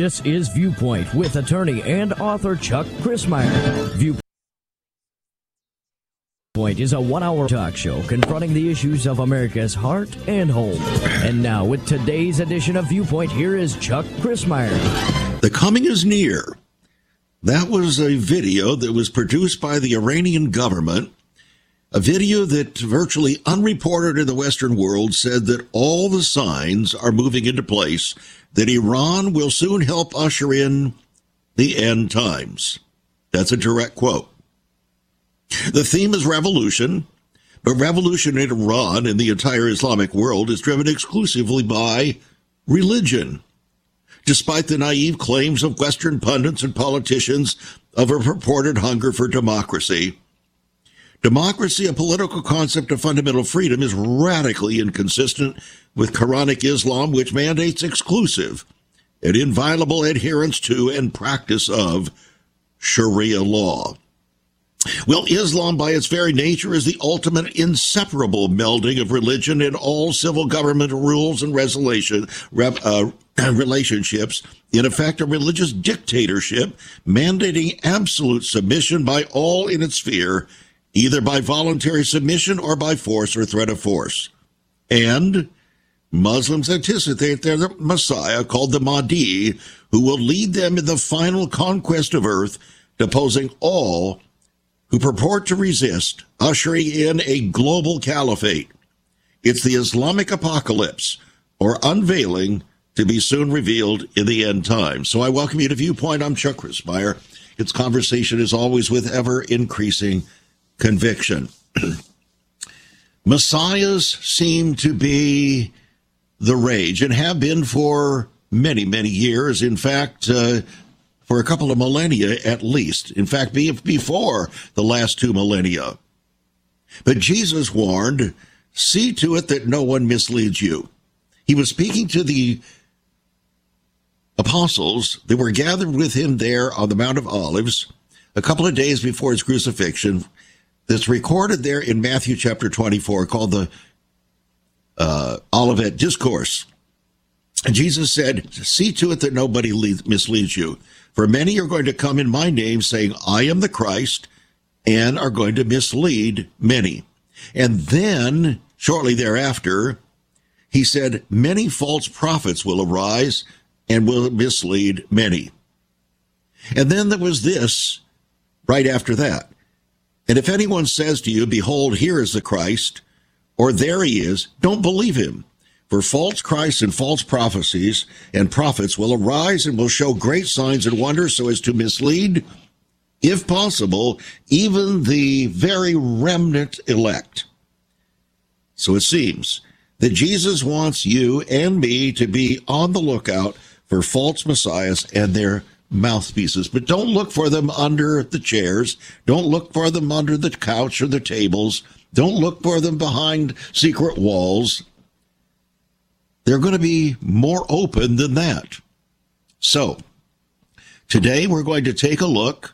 This is Viewpoint with attorney and author Chuck Crismier. Viewpoint is a 1-hour talk show confronting the issues of America's heart and home. And now, with today's edition of Viewpoint, here is Chuck Crismier. The coming is near. That was a video that was produced by the Iranian government, a video that virtually unreported in the Western world said that all the signs are moving into place, that Iran will soon help usher in the end times. That's a direct quote. The theme is revolution, but revolution in Iran and the entire Islamic world is driven exclusively by religion, despite the naive claims of Western pundits and politicians of a purported hunger for democracy. Democracy, a political concept of fundamental freedom, is radically inconsistent with Quranic Islam, which mandates exclusive and inviolable adherence to and practice of Sharia law. Well, Islam, by its very nature, is the ultimate inseparable melding of religion and all civil government rules and relationships, in effect, a religious dictatorship mandating absolute submission by all in its sphere, either by voluntary submission or by force or threat of force. And Muslims anticipate their Messiah, called the Mahdi, who will lead them in the final conquest of earth, deposing all who purport to resist, ushering in a global caliphate. It's the Islamic apocalypse, or unveiling, to be soon revealed in the end times. So I welcome you to Viewpoint. I'm Chuck Crismier. Its conversation is always with ever-increasing conviction. Messiahs seem to be the rage and have been for many, many years. In fact, for a couple of millennia at least. In fact, before the last 2 millennia. But Jesus warned, see to it that no one misleads you. He was speaking to the apostles that were gathered with him there on the Mount of Olives a couple of days before his crucifixion. That's recorded there in Matthew chapter 24, called the Olivet Discourse. And Jesus said, see to it that nobody misleads you. For many are going to come in my name saying, I am the Christ, and are going to mislead many. And then, shortly thereafter, he said, many false prophets will arise and will mislead many. And then there was this right after that. And if anyone says to you, behold, here is the Christ, or there he is, don't believe him. For false Christs and false prophecies and prophets will arise and will show great signs and wonders so as to mislead, if possible, even the very remnant elect. So it seems that Jesus wants you and me to be on the lookout for false messiahs and their mouthpieces. But don't look for them under the chairs. Don't look for them under the couch or the tables. Don't look for them behind secret walls. They're going to be more open than that. So, today we're going to take a look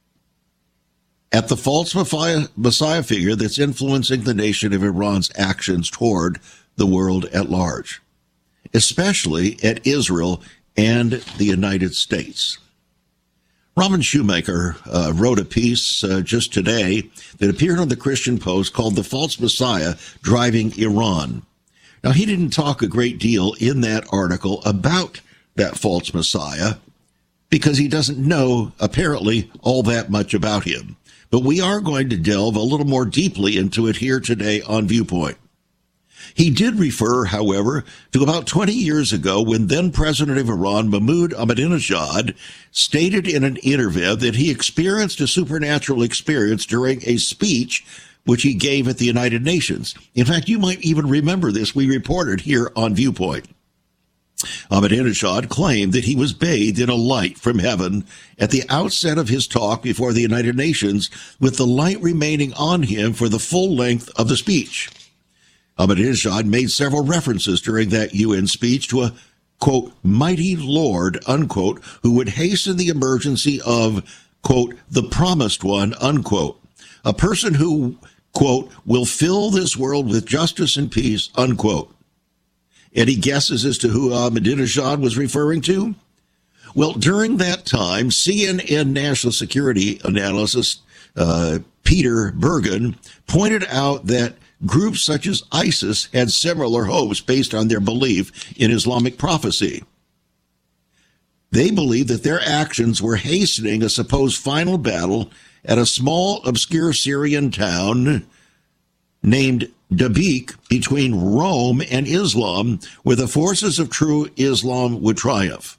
at the false Messiah figure that's influencing the nation of Iran's actions toward the world at large, especially at Israel and the United States. Robin Shoemaker wrote a piece just today that appeared on the Christian Post called The False Messiah Driving Iran. Now, he didn't talk a great deal in that article about that false Messiah because he doesn't know, apparently, all that much about him. But we are going to delve a little more deeply into it here today on Viewpoint. He did refer, however, to about 20 years ago when then-President of Iran, Mahmoud Ahmadinejad, stated in an interview that he experienced a supernatural experience during a speech which he gave at the United Nations. In fact, you might even remember this. We reported here on Viewpoint. Ahmadinejad claimed that he was bathed in a light from heaven at the outset of his talk before the United Nations, with the light remaining on him for the full length of the speech. Ahmadinejad made several references during that UN speech to a, quote, mighty Lord, unquote, who would hasten the emergency of, quote, the promised one, unquote, a person who, quote, will fill this world with justice and peace, unquote. Any guesses as to who Ahmadinejad was referring to? Well, during that time, CNN national security analyst Peter Bergen pointed out that groups such as ISIS had similar hopes based on their belief in Islamic prophecy. They believed that their actions were hastening a supposed final battle at a small, obscure Syrian town named Dabiq between Rome and Islam, where the forces of true Islam would triumph.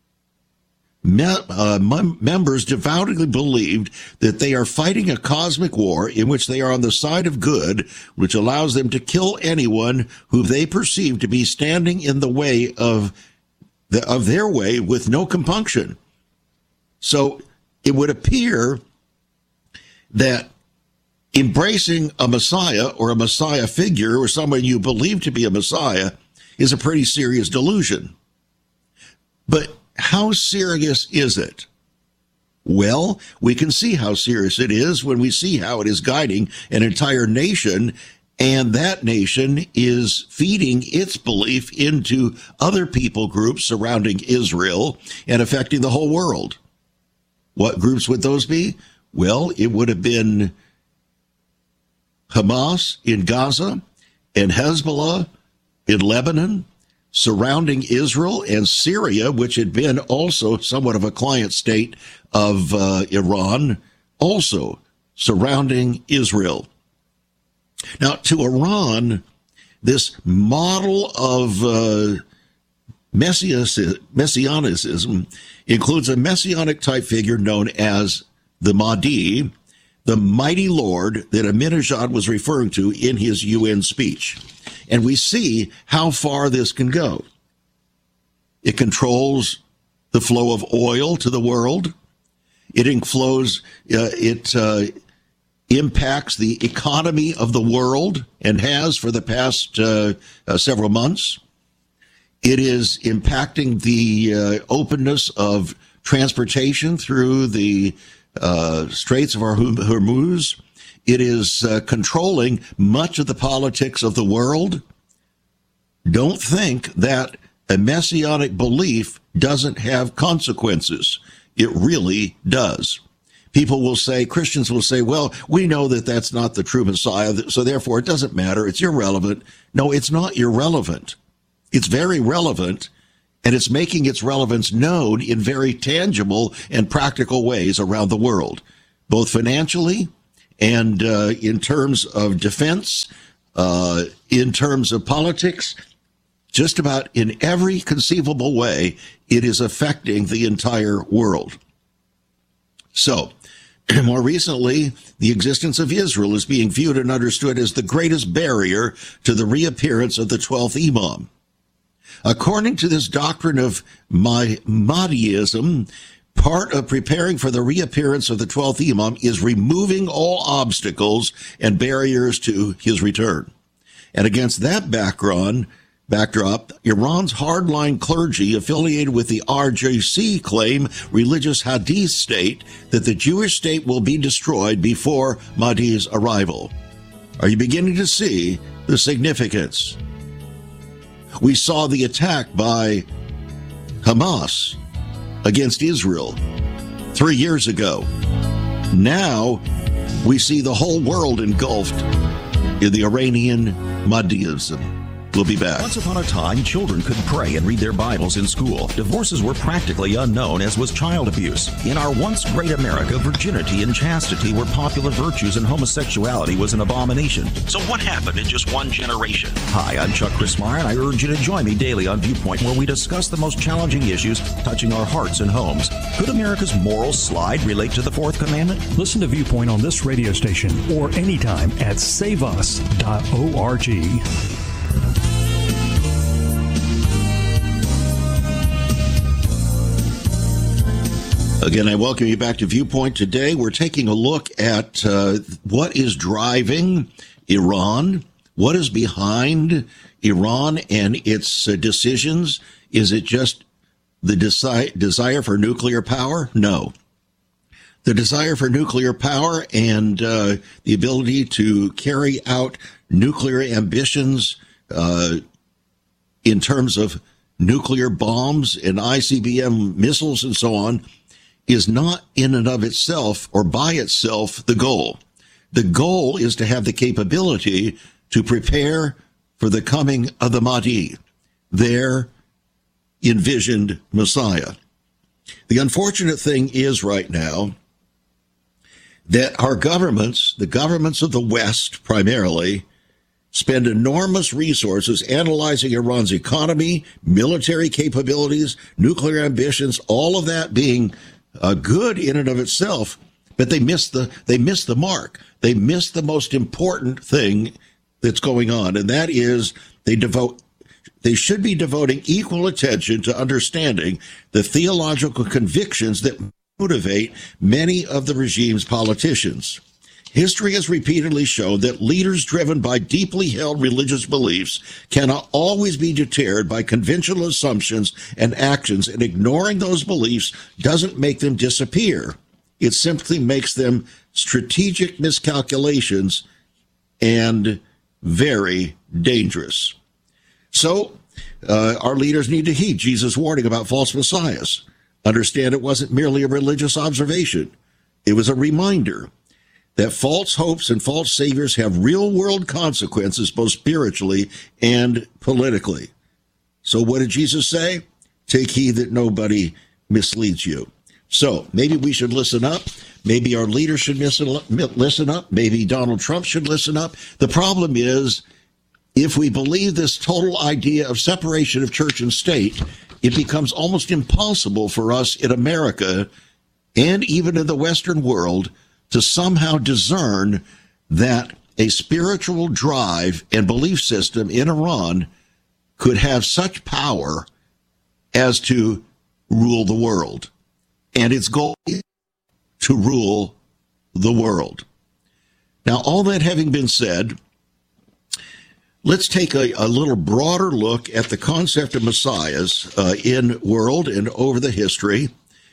Members devoutly believed that they are fighting a cosmic war in which they are on the side of good, which allows them to kill anyone who they perceive to be standing in the way of their way with no compunction. So it would appear that embracing a Messiah or a Messiah figure or someone you believe to be a Messiah is a pretty serious delusion. But how serious is it? Well, we can see how serious it is when we see how it is guiding an entire nation, and that nation is feeding its belief into other people groups surrounding Israel and affecting the whole world. What groups would those be? Well, it would have been Hamas in Gaza and Hezbollah in Lebanon, surrounding Israel, and Syria, which had been also somewhat of a client state of Iran, also surrounding Israel. Now, to Iran, this model of messianicism includes a messianic type figure known as the Mahdi, the mighty Lord that Ahmadinejad was referring to in his UN speech. And we see how far this can go. It controls the flow of oil to the world. It impacts the economy of the world and has for the past several months. It is impacting the openness of transportation through the Straits of Hormuz. It is controlling much of the politics of the world. Don't think that a messianic belief doesn't have consequences. It really does. People will say, Christians will say, well, we know that that's not the true Messiah, so therefore it doesn't matter. It's irrelevant. No, it's not irrelevant. It's very relevant, and it's making its relevance known in very tangible and practical ways around the world, both financially and in terms of defense, in terms of politics. Just about in every conceivable way, it is affecting the entire world. So, more recently, the existence of Israel is being viewed and understood as the greatest barrier to the reappearance of the 12th Imam. According to this doctrine of Mahdiism, part of preparing for the reappearance of the 12th Imam is removing all obstacles and barriers to his return. And against that backdrop, Iran's hardline clergy affiliated with the RJC claim religious Hadith state that the Jewish state will be destroyed before Mahdi's arrival. Are you beginning to see the significance? We saw the attack by Hamas against Israel 3 years ago. Now we see the whole world engulfed in the Iranian Mahdiism. We'll be back. Once upon a time, children could pray and read their Bibles in school. Divorces were practically unknown, as was child abuse. In our once great America, virginity and chastity were popular virtues and homosexuality was an abomination. So what happened in just one generation? Hi, I'm Chuck Crismier, and I urge you to join me daily on Viewpoint, where we discuss the most challenging issues touching our hearts and homes. Could America's moral slide relate to the fourth commandment? Listen to Viewpoint on this radio station or anytime at saveus.org. Again, I welcome you back to Viewpoint. Today, we're taking a look at what is driving Iran, what is behind Iran and its decisions. Is it just the desire for nuclear power? No. The desire for nuclear power and the ability to carry out nuclear ambitions in terms of nuclear bombs and ICBM missiles and so on is not in and of itself or by itself the goal. The goal is to have the capability to prepare for the coming of the Mahdi, their envisioned Messiah. The unfortunate thing is right now that our governments, the governments of the West primarily, spend enormous resources analyzing Iran's economy, military capabilities, nuclear ambitions, all of that being good in and of itself, but they miss the mark. They miss the most important thing that's going on, and that is they should be devoting equal attention to understanding the theological convictions that motivate many of the regime's politicians. History has repeatedly shown that leaders driven by deeply held religious beliefs cannot always be deterred by conventional assumptions and actions, and ignoring those beliefs doesn't make them disappear. It simply makes them strategic miscalculations and very dangerous. So, our leaders need to heed Jesus' warning about false messiahs. Understand it wasn't merely a religious observation. It was a reminder that false hopes and false saviors have real-world consequences, both spiritually and politically. So what did Jesus say? Take heed that nobody misleads you. So maybe we should listen up. Maybe our leaders should listen up. Maybe Donald Trump should listen up. The problem is, if we believe this total idea of separation of church and state, it becomes almost impossible for us in America and even in the Western world to somehow discern that a spiritual drive and belief system in Iran could have such power as to rule the world. And its goal is to rule the world. Now, all that having been said, let's take a little broader look at the concept of messiahs in world and over the history.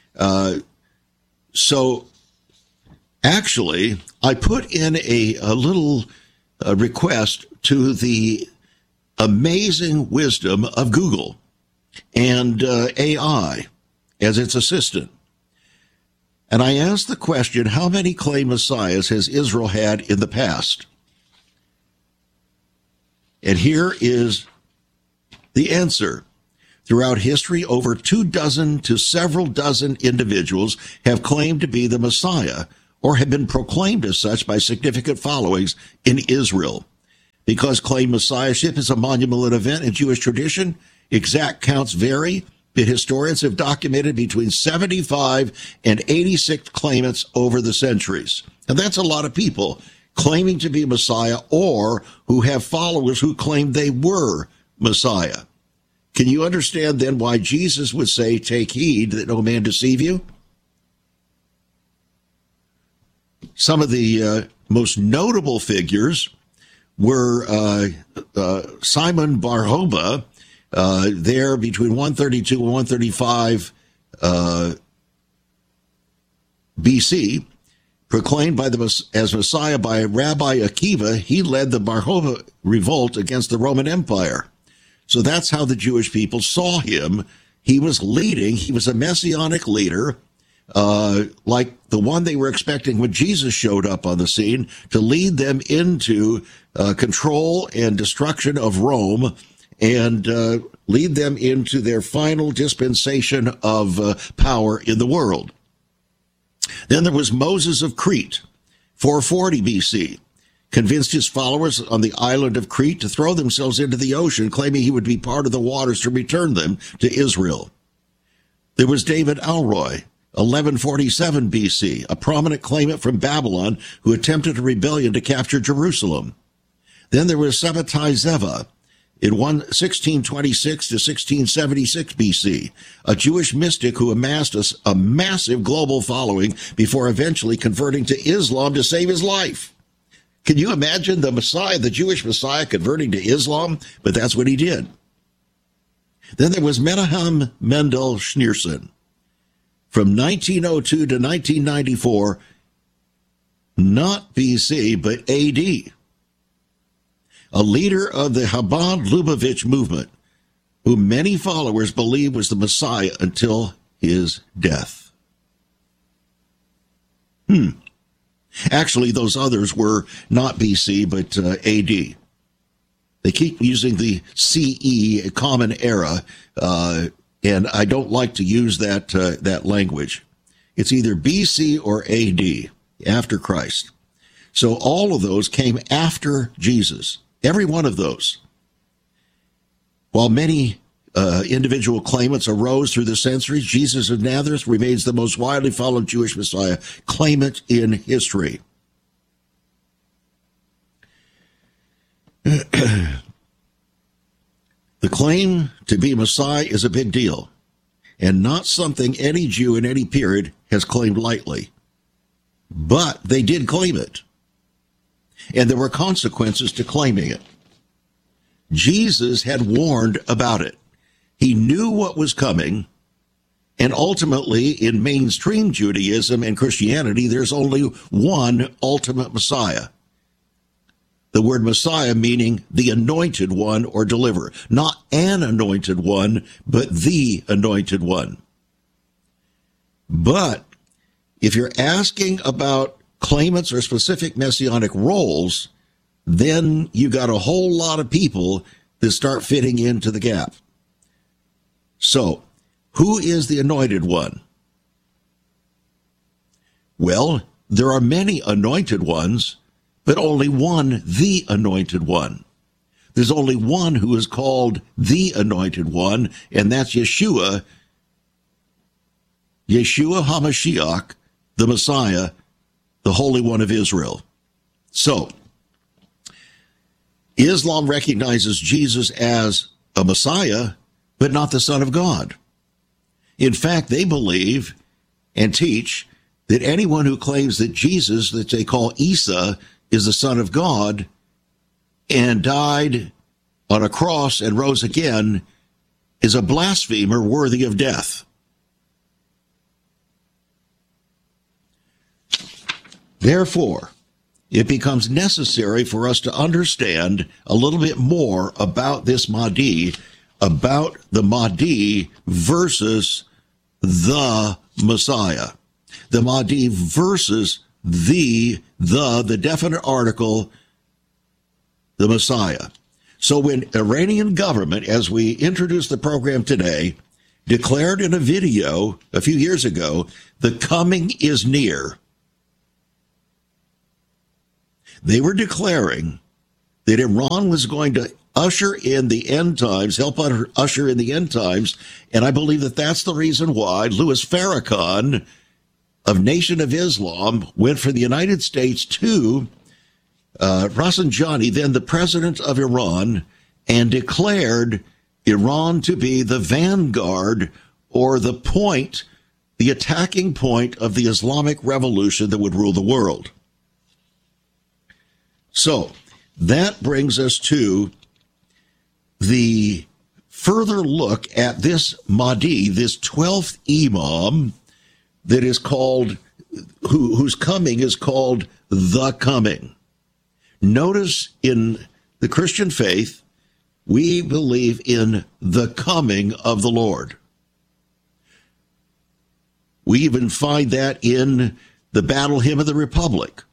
So actually, I put in a little request to the amazing wisdom of Google and AI as its assistant. And I asked the question, how many claimed messiahs has Israel had in the past? And here is the answer. Throughout history, over 24 to several dozen individuals have claimed to be the Messiah or have been proclaimed as such by significant followings in Israel. Because claimed messiahship is a monumental event in Jewish tradition, exact counts vary, but historians have documented between 75 and 86 claimants over the centuries. And that's a lot of people claiming to be Messiah or who have followers who claim they were Messiah. Can you understand then why Jesus would say, take heed that no man deceive you? Some of the most notable figures were Simon Bar-Hobah, there between 132 and 135 BC, proclaimed as Messiah by Rabbi Akiva. He led the Bar-Hobah revolt against the Roman Empire. So that's how the Jewish people saw him. He was leading. He was a messianic leader, like the one they were expecting when Jesus showed up on the scene, to lead them into control and destruction of Rome and lead them into their final dispensation of power in the world. Then there was Moses of Crete, 440 BC, convinced his followers on the island of Crete to throw themselves into the ocean, claiming he would be part of the waters to return them to Israel. There was David Alroy, 1147 BC, a prominent claimant from Babylon who attempted a rebellion to capture Jerusalem. Then there was Sabbatai Zeva, in 1626 to 1676 BC, a Jewish mystic who amassed a massive global following before eventually converting to Islam to save his life. Can you imagine the Messiah, the Jewish Messiah, converting to Islam? But that's what he did. Then there was Menahem Mendel Schneerson. From 1902 to 1994, not BC, but AD. A leader of the Chabad Lubavitch movement, who many followers believed was the Messiah until his death. Actually, those others were not BC, but AD. They keep using the CE, a common era, and I don't like to use that language. It's either BC or AD, after Christ. So all of those came after Jesus, every one of those. While many individual claimants arose through the centuries, Jesus of Nazareth remains the most widely followed Jewish Messiah claimant in history. The claim to be Messiah is a big deal, and not something any Jew in any period has claimed lightly. But they did claim it, and there were consequences to claiming it. Jesus had warned about it. He knew what was coming, and ultimately, in mainstream Judaism and Christianity, there's only one ultimate Messiah. The word Messiah meaning the anointed one or deliverer. Not an anointed one, but the anointed one. But if you're asking about claimants or specific messianic roles, then you got a whole lot of people that start fitting into the gap. So, who is the anointed one? Well, there are many anointed ones, but only one, the anointed one. There's only one who is called the anointed one, and that's Yeshua HaMashiach, the Messiah, the Holy One of Israel. So, Islam recognizes Jesus as a Messiah, but not the Son of God. In fact, they believe and teach that anyone who claims that Jesus, that they call Isa, is the Son of God and died on a cross and rose again is a blasphemer worthy of death. Therefore, it becomes necessary for us to understand a little bit more about this Mahdi, about the Mahdi versus the Messiah. The Mahdi versus the definite article, the Messiah. So when Iranian government, as we introduced the program today, declared in a video a few years ago, the coming is near, they were declaring that Iran was going to usher in the end times, help usher in the end times, and I believe that that's the reason why Louis Farrakhan of Nation of Islam went from the United States to Rafsanjani, then the president of Iran, and declared Iran to be the vanguard or the point, the attacking point of the Islamic revolution that would rule the world. So that brings us to the further look at this Mahdi, this 12th Imam that is called, whose coming is called the coming. Notice in the Christian faith, we believe in the coming of the Lord. We even find that in the Battle Hymn of the Republic.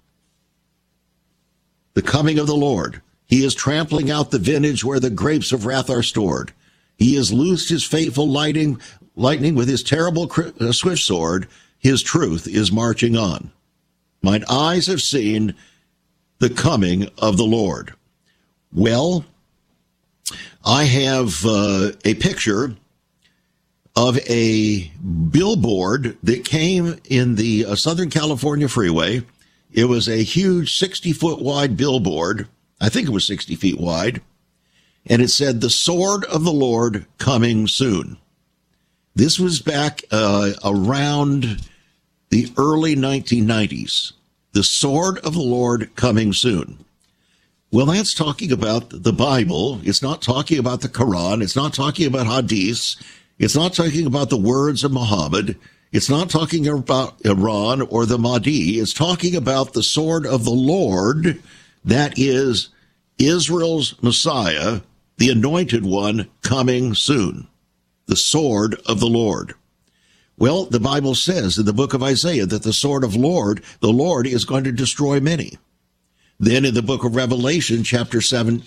The coming of the Lord. He is trampling out the vintage where the grapes of wrath are stored. He has loosed his fateful lightning with his terrible swift sword. His truth is marching on. Mine eyes have seen the coming of the Lord. Well, I have a picture of a billboard that came in the Southern California freeway. It was a huge 60-foot wide billboard. I think it was 60 feet wide. And it said, "The sword of the Lord coming soon." This was back around the early 1990s. The sword of the Lord coming soon. Well, that's talking about the Bible. It's not talking about the Quran. It's not talking about hadiths. It's not talking about the words of Muhammad. It's not talking about Iran or the Mahdi. It's talking about the sword of the Lord, that is Israel's Messiah, the anointed one coming soon, the sword of the Lord. Well, the Bible says in the book of Isaiah that the sword of the Lord is going to destroy many. Then in the book of Revelation, chapter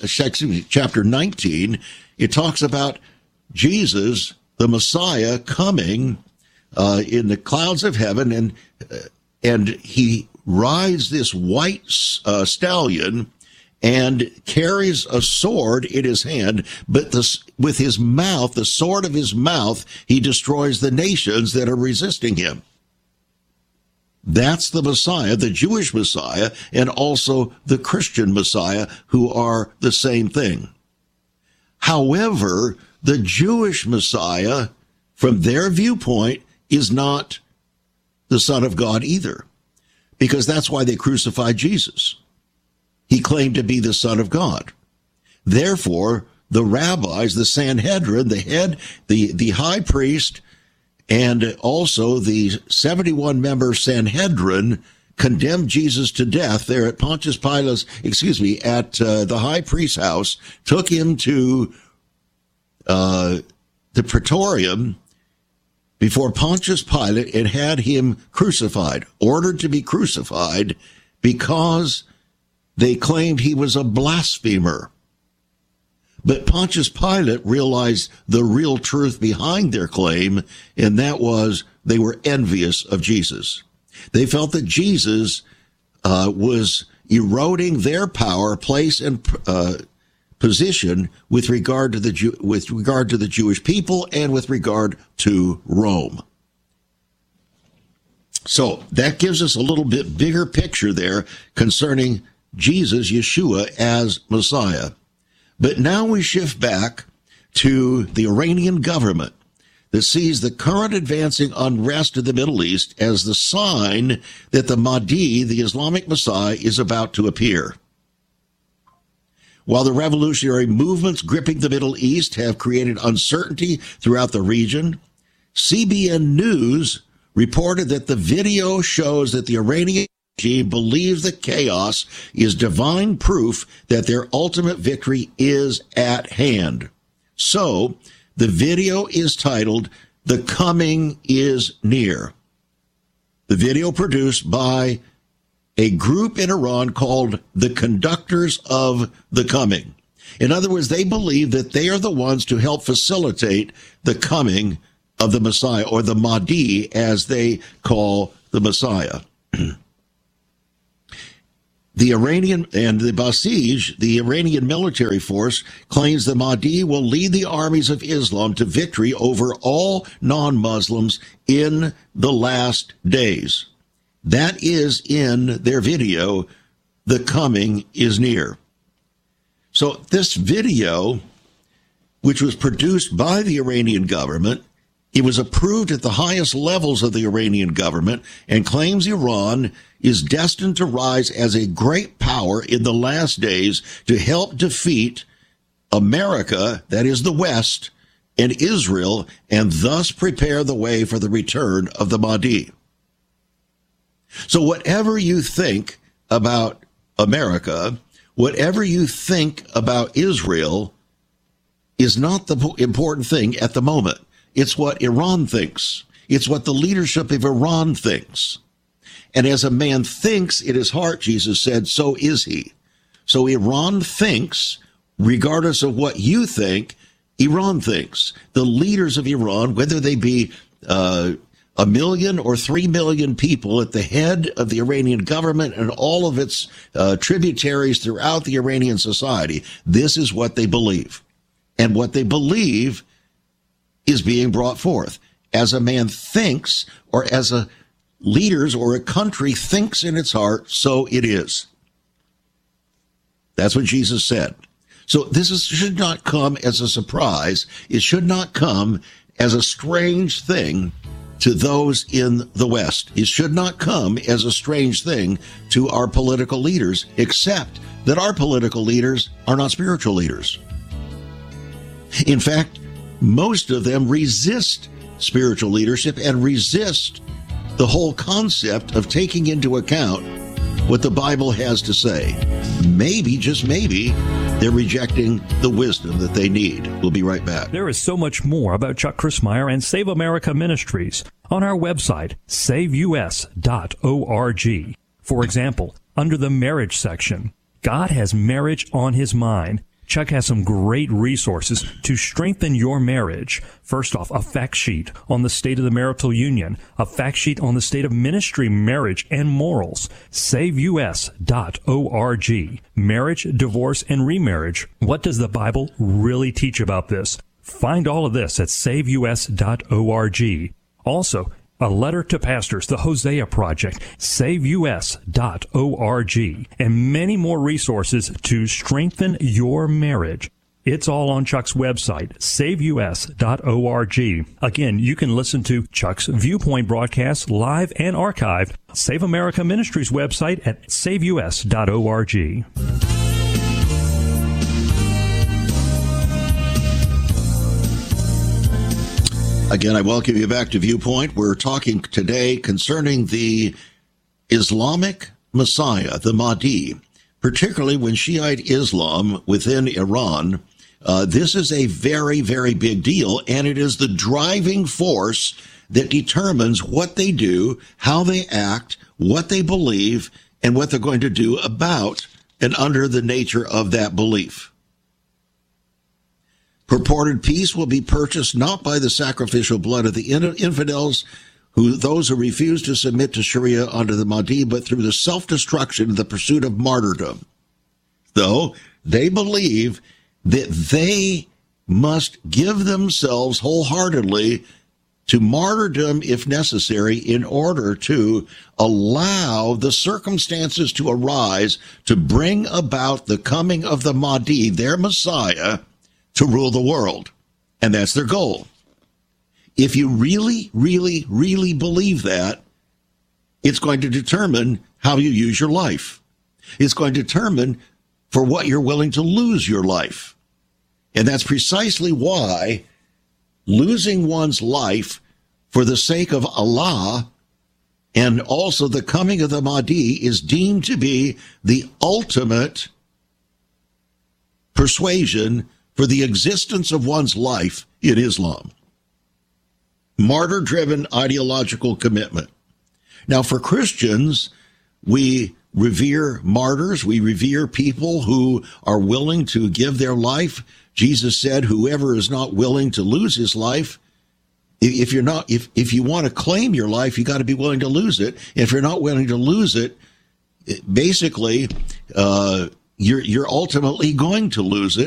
19, it talks about Jesus, the Messiah, coming in the clouds of heaven, and he rides this white stallion and carries a sword in his hand, but with his mouth, the sword of his mouth, he destroys the nations that are resisting him. That's the Messiah, the Jewish Messiah, and also the Christian Messiah, who are the same thing. However, the Jewish Messiah, from their viewpoint, is not the Son of God either, because that's why they crucified Jesus. He claimed to be the Son of God. Therefore, the rabbis, the Sanhedrin, the high priest, and also the 71-member Sanhedrin condemned Jesus to death there at Pontius Pilate's, at the high priest's house, took him to the Praetorium before Pontius Pilate and had him crucified, ordered to be crucified, because they claimed he was a blasphemer. But Pontius Pilate realized the real truth behind their claim, and that was they were envious of Jesus. They felt that Jesus was eroding their power, place, and position with regard to the Jewish people and with regard to Rome. So that gives us a little bit bigger picture there concerning Jesus, Yeshua, as Messiah. But now we shift back to the Iranian government that sees the current advancing unrest in the Middle East as the sign that the Mahdi, the Islamic Messiah, is about to appear. While the revolutionary movements gripping the Middle East have created uncertainty throughout the region, CBN News reported that the video shows that the Iranian regime believes that chaos is divine proof that their ultimate victory is at hand. So, the video is titled, "The Coming is Near." The video produced by a group in Iran called the Conductors of the Coming. In other words, they believe that they are the ones to help facilitate the coming of the Messiah, or the Mahdi, as they call the Messiah. The Iranian and the Basij, the Iranian military force, claims the Mahdi will lead the armies of Islam to victory over all non-Muslims in the last days. That is in their video, "The Coming is Near." So this video, which was produced by the Iranian government, it was approved at the highest levels of the Iranian government, and claims Iran is destined to rise as a great power in the last days to help defeat America, that is the West, and Israel, and thus prepare the way for the return of the Mahdi. So whatever you think about America, whatever you think about Israel, is not the important thing at the moment. It's what Iran thinks. It's what the leadership of Iran thinks. And as a man thinks in his heart, Jesus said, so is he. So Iran thinks, regardless of what you think, Iran thinks. The leaders of Iran, whether they be 1 million or 3 million people at the head of the Iranian government and all of its tributaries throughout the Iranian society, this is what they believe. And what they believe is being brought forth. As a man thinks, or as a leaders or a country thinks in its heart, so it is. That's what Jesus said. So should not come as a surprise. It should not come as a strange thing to those in the West. It should not come as a strange thing to our political leaders, except that our political leaders are not spiritual leaders. In fact, most of them resist spiritual leadership and resist the whole concept of taking into account what the Bible has to say. Maybe, just maybe, They're rejecting the wisdom that they need. We'll be right back. There is so much more about Chuck Crismier and Save America Ministries on our website, saveus.org. For example, under the marriage section, God has marriage on his mind. Chuck has some great resources to strengthen your marriage. First off, a fact sheet on the state of the marital union, a fact sheet on the state of ministry, marriage, and morals. SaveUS.org. Marriage, divorce, and remarriage. What does the Bible really teach about this? Find all of this at SaveUS.org. Also, a letter to pastors, the Hosea Project, SaveUS.org, and many more resources to strengthen your marriage. It's all on Chuck's website, SaveUS.org. Again, you can listen to Chuck's Viewpoint broadcasts live and archived. Save America Ministries website at SaveUS.org. Again, I welcome you back to Viewpoint. We're talking today concerning the Islamic Messiah, the Mahdi, particularly when Shiite Islam within Iran. This is a very, very big deal, and it is the driving force that determines what they do, how they act, what they believe, and what they're going to do about and under the nature of that belief. Purported peace will be purchased not by the sacrificial blood of the infidels, those who refuse to submit to Sharia under the Mahdi, but through the self-destruction of the pursuit of martyrdom. Though they believe that they must give themselves wholeheartedly to martyrdom if necessary in order to allow the circumstances to arise to bring about the coming of the Mahdi, their Messiah, to rule the world. And that's their goal. If you really, really, really believe that, it's going to determine how you use your life. It's going to determine for what you're willing to lose your life. And that's precisely why losing one's life for the sake of Allah and also the coming of the Mahdi is deemed to be the ultimate persuasion for the existence of one's life in Islam. Martyr-driven ideological commitment. Now, for Christians, we revere martyrs. We revere people who are willing to give their life. Jesus said, whoever is not willing to lose his life, if you want to claim your life, you got to be willing to lose it. If you're not willing to lose it, basically, you're ultimately going to lose it.